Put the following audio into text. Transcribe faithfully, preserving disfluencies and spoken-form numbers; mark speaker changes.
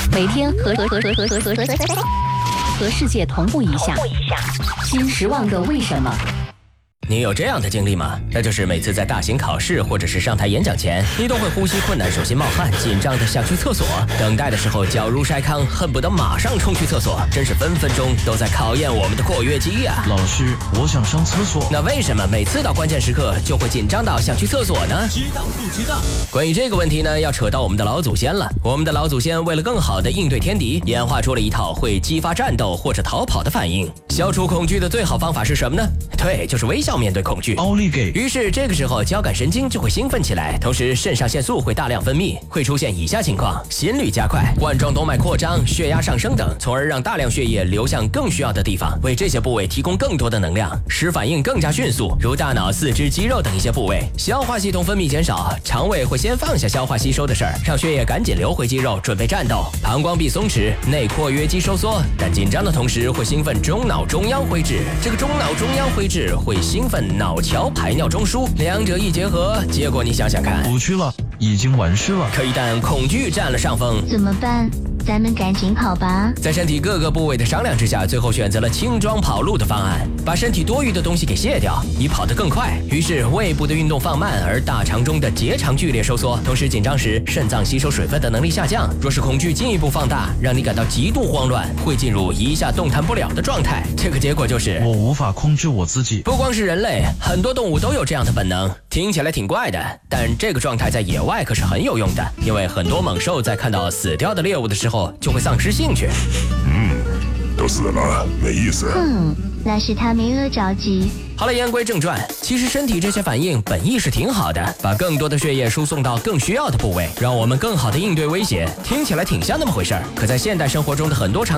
Speaker 1: 每天和和和和和和和和和世界同步一下，新十万个为什么。
Speaker 2: 你有这样的经历吗？那就是每次在大型考试或者是上台演讲前，你都会呼吸困难、手心冒汗、紧张的想去厕所。等待的时候脚如筛糠，恨不得马上冲去厕所，真是分分钟都在考验我们的括约肌呀、啊！
Speaker 3: 老师，我想上厕所。
Speaker 2: 那为什么每次到关键时刻就会紧张到想去厕所呢？
Speaker 4: 知道不知道？
Speaker 2: 关于这个问题呢，要扯到我们的老祖先了。我们的老祖先为了更好的应对天敌，演化出了一套会激发战斗或者逃跑的反应。消除恐惧的最好方法是什么呢？对，就是微笑面对恐惧。
Speaker 3: 奥利给！
Speaker 2: 于是这个时候交感神经就会兴奋起来，同时肾上腺素会大量分泌，会出现以下情况：心率加快、冠状动脉扩张、血压上升等，从而让大量血液流向更需要的地方，为这些部位提供更多的能量，使反应更加迅速，如大脑、四肢、肌肉等一些部位。消化系统分泌减少，肠胃会先放下消化吸收的事儿，让血液赶紧流回肌肉，准备战斗。膀胱壁松弛，内括约肌收缩，但紧张的同时会兴奋中脑中央灰质，这个中脑中央灰质会兴奋脑桥排尿中枢，两者一结合，结果你想想看，
Speaker 3: 不去了，已经完事了。
Speaker 2: 可一旦恐惧占了上风，
Speaker 5: 怎么办？咱们赶紧跑吧！
Speaker 2: 在身体各个部位的商量之下，最后选择了轻装跑路的方案，把身体多余的东西给卸掉，以跑得更快。于是胃部的运动放慢，而大肠中的结肠剧烈收缩，同时紧张时肾脏吸收水分的能力下降。若是恐惧进一步放大，让你感到极度慌乱，会进入一下动弹不了的状态。这个结果就是
Speaker 3: 我无法控制我自己。
Speaker 2: 不光是人类，很多动物都有这样的本能。听起来挺怪的，但这个状态在野外可是很有用的，因为很多猛兽在看到死掉的猎物的时候就会丧失兴趣。
Speaker 6: 嗯，都死了，没意思。
Speaker 5: 嗯，那是他没饿着急。
Speaker 2: 好了，言归正传，其实身体这些反应本意是挺好的，把更多的血液输送到更需要的部位，让我们更好的应对威胁。听起来挺像那么回事儿，可在现代生活中的很多场